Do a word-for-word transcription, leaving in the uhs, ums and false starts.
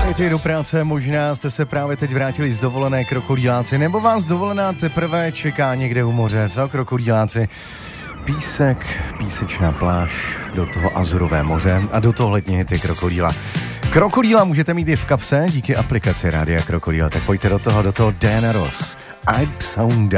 Hity do práce, možná jste se právě teď vrátili z dovolené, krokodýláci, nebo vás dovolená teprve čeká někde u moře, co krokodýláci? Písek, písečná pláž, do toho azurové moře a do toho letní hity krokodýla. Krokodýla můžete mít i v kapse díky aplikaci Rádia Krokodýla, tak pojďte do toho, do toho Diana Ross, Upside